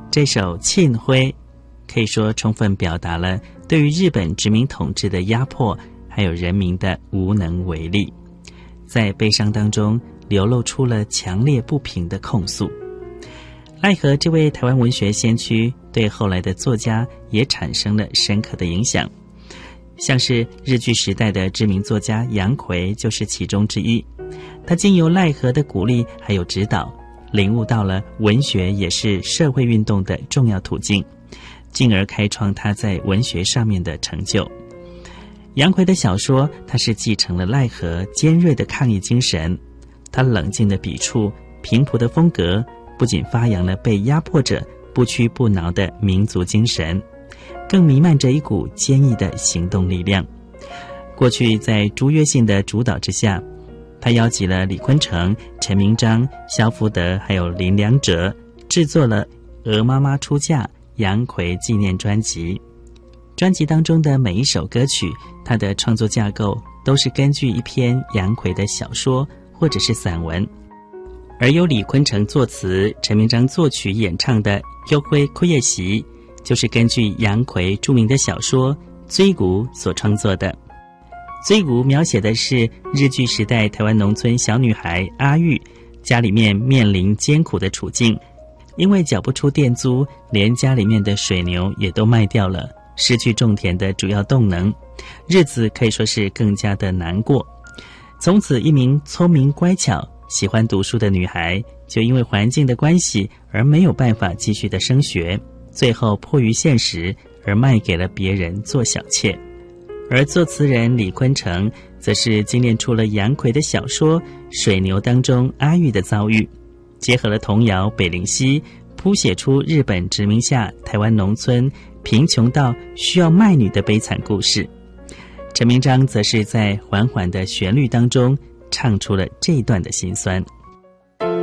这首《沁辉》可以说充分表达了对于日本殖民统治的压迫，还有人民的无能为力，在悲伤当中流露出了强烈不平的控诉。赖和这位台湾文学先驱对后来的作家也产生了深刻的影响，像是日据时代的知名作家杨逵就是其中之一。他经由赖和的鼓励还有指导，领悟到了文学也是社会运动的重要途径，进而开创他在文学上面的成就。杨逵的小说，他是继承了赖和尖锐的抗议精神，他冷静的笔触、平朴的风格，不仅发扬了被压迫者不屈不挠的民族精神，更弥漫着一股坚毅的行动力量。过去在朱约信的主导之下，他邀集了李坤城、陈明章、萧福德还有林良哲，制作了《鹅妈妈出嫁》杨逵纪念专辑。专辑当中的每一首歌曲，他的创作架构都是根据一篇杨逵的小说或者是散文，而由李坤城作词、陈明章作曲演唱的《幽辉枯叶席》就是根据杨逵著名的小说《追谷》所创作的。《追谷》描写的是日据时代台湾农村小女孩阿玉家里面面临艰苦的处境，因为缴不出店租，连家里面的水牛也都卖掉了，失去种田的主要动能，日子可以说是更加的难过。从此一名聪明乖巧喜欢读书的女孩，就因为环境的关系而没有办法继续的升学，最后迫于现实而卖给了别人做小妾。而作词人李坤城则是精炼出了杨逵的小说《水牛》当中阿玉的遭遇，结合了童谣《北灵溪》，谱写出日本殖民下台湾农村贫穷到需要卖女的悲惨故事。陈明章则是在缓缓的旋律当中唱出了这一段的辛酸。